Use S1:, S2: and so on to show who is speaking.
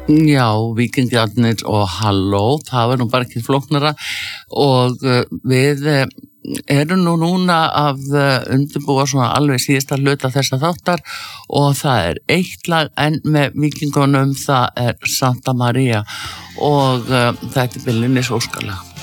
S1: Já, Víkingarnir og Halló, það var nú bara ekki flóknara og við erum núna að undirbúa svona alveg síðasta hluta þessa þáttar og það er eitt lag enn með Víkingunum, það er Santa Maria og þetta er Byllunis óskalag.